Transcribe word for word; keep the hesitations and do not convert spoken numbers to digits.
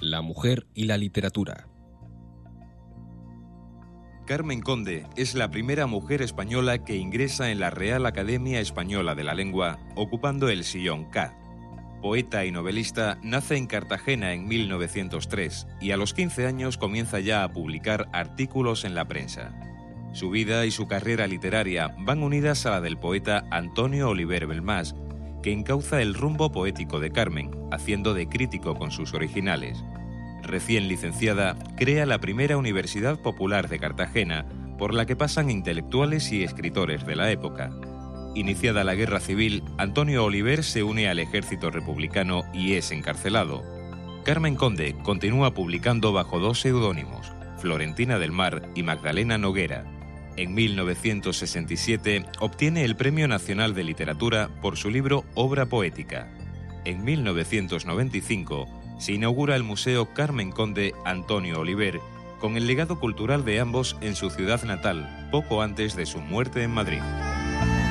La mujer y la literatura. Carmen Conde es la primera mujer española que ingresa en la Real Academia Española de la Lengua, ocupando el sillón K. Poeta y novelista, nace en Cartagena en mil novecientos tres y a los quince años comienza ya a publicar artículos en la prensa. Su vida y su carrera literaria van unidas a la del poeta Antonio Oliver Belmás, que encauza el rumbo poético de Carmen, haciendo de crítico con sus originales. Recién licenciada, crea la primera Universidad Popular de Cartagena, por la que pasan intelectuales y escritores de la época. Iniciada la Guerra Civil, Antonio Oliver se une al ejército republicano y es encarcelado. Carmen Conde continúa publicando bajo dos seudónimos, Florentina del Mar y Magdalena Noguera. En mil novecientos sesenta y siete obtiene el Premio Nacional de Literatura por su libro Obra Poética. En mil novecientos noventa y cinco se inaugura el Museo Carmen Conde Antonio Oliver, con el legado cultural de ambos en su ciudad natal, poco antes de su muerte en Madrid.